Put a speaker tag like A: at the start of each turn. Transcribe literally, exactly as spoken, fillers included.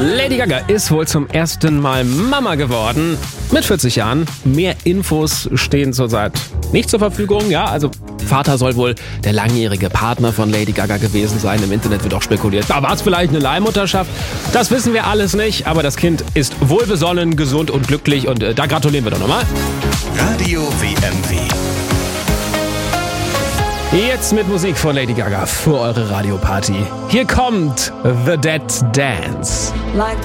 A: Lady Gaga ist wohl zum ersten Mal Mama geworden. Mit vierzig Jahren. Mehr Infos stehen zurzeit nicht zur Verfügung. Ja, also Vater soll wohl der langjährige Partner von Lady Gaga gewesen sein. Im Internet wird auch spekuliert, da war es vielleicht eine Leihmutterschaft. Das wissen wir alles nicht, aber das Kind ist wohlbesonnen, gesund und glücklich und äh, da gratulieren wir doch nochmal.
B: Radio W M W.
A: Jetzt mit Musik von Lady Gaga für eure Radioparty. Hier kommt The Dead Dance.
C: Like